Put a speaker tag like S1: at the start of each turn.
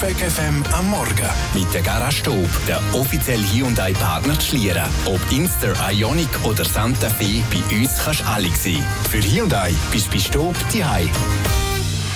S1: Track FM am Morgen.
S2: Mit der Garage Staub, der offizielle Hyundai-Partner zu Schlieren. Ob Inster, Ioniq oder Santa Fe, bei uns kannst du alle sehen. Für Hyundai bist du bei Staub zu Hause.